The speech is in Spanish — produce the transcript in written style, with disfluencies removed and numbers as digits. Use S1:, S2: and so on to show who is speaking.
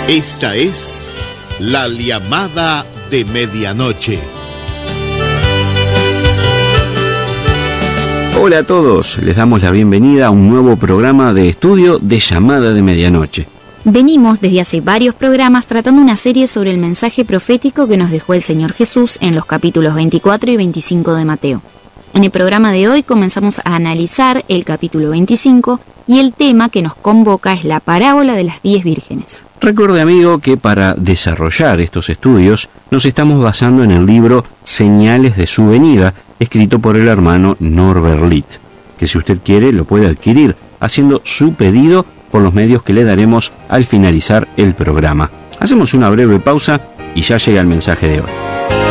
S1: Esta es la llamada de medianoche.
S2: Hola a todos, les damos la bienvenida a un nuevo programa de estudio de Llamada de Medianoche.
S3: Venimos desde hace varios programas tratando una serie sobre el mensaje profético que nos dejó el Señor Jesús en los capítulos 24 y 25 de Mateo. En el programa de hoy comenzamos a analizar el capítulo 25 y el tema que nos convoca es la parábola de las 10 vírgenes.
S2: Recuerde, amigo, que para desarrollar estos estudios nos estamos basando en el libro Señales de su venida, escrito por el hermano Norbert Litt, que si usted quiere lo puede adquirir haciendo su pedido por los medios que le daremos al finalizar el programa. Hacemos una breve pausa y ya llega el mensaje de hoy.